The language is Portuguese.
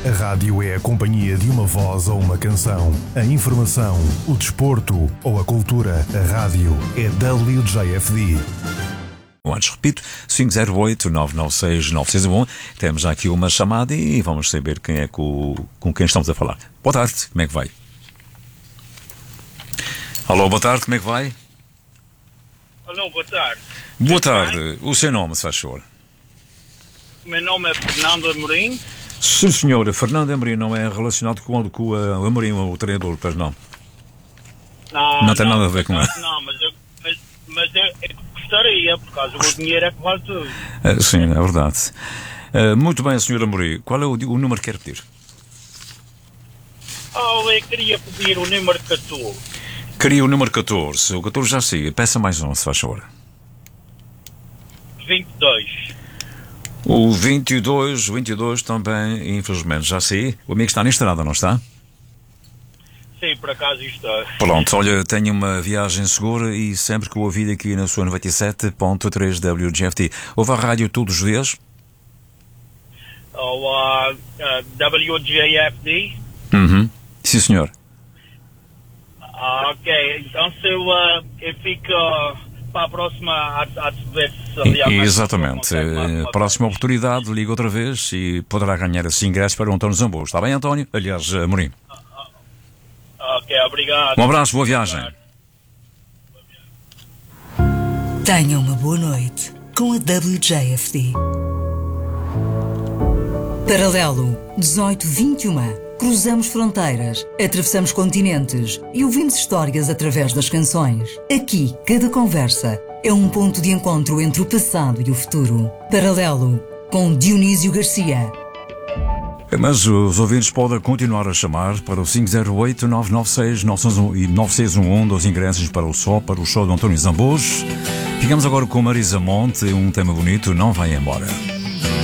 A rádio é a companhia de uma voz ou uma canção. A informação, o desporto ou a cultura. A rádio é WJFD. Antes, repito, 508-996-9611. Temos aqui uma chamada e vamos saber quem é com quem estamos a falar. Boa tarde, como é que vai? Alô, boa tarde, como é que vai? Alô, boa tarde. Boa tarde, o seu nome, se faz favor. Meu nome é Fernando Amorim. Sim, senhora, Fernando Amorim não é relacionado com o Amorim, o treinador, pois não? Não tem nada a ver com ele. Não, mas eu gostaria, por causa do dinheiro é que vale tudo. Sim, é verdade. Muito bem, senhor Amorim, qual é o número que quer pedir? Eu queria pedir o número 14. Queria o número 14. O 14 já sei. Peça mais um, se faz favor. 22. O 22 também, infelizmente, já sei. O amigo está na estrada, não está? Sim, por acaso está. Pronto, olha, tenho uma viagem segura e sempre que o ouvi aqui na sua 97.3 WJFT. Ouve a rádio todos os dias? WJFD? Sim, senhor. Ok, então se eu fico para a próxima a ver se realmente... Exatamente. Próxima oportunidade, liga outra vez e poderá ganhar esse ingresso para o António Zambujo. Está bem, António? Aliás, Amorim. Ok, obrigado. Um abraço, boa viagem. Tenha uma boa noite com a WJFD. Paralelo 1821. Cruzamos fronteiras, atravessamos continentes e ouvimos histórias através das canções. Aqui, cada conversa é um ponto de encontro entre o passado e o futuro. Paralelo, com Dionísio Garcia. Mas os ouvintes podem continuar a chamar para o 508-996-9611 dos ingressos para o show do António Zambujo. Ficamos agora com Marisa Monte, um tema bonito, Não Vai Embora.